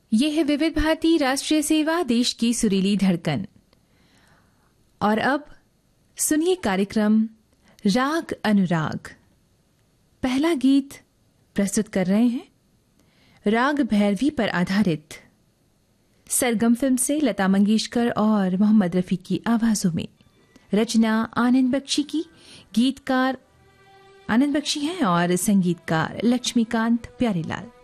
ये है विविध भारती राष्ट्रीय सेवा, देश की सुरीली धड़कन। और अब सुनिए कार्यक्रम राग अनुराग। पहला गीत प्रस्तुत कर रहे हैं राग भैरवी पर आधारित सरगम फिल्म से लता मंगेशकर और मोहम्मद रफी की आवाजों में। रचना आनंद बख्शी की, गीतकार आनंद बख्शी हैं और संगीतकार लक्ष्मीकांत प्यारेलाल।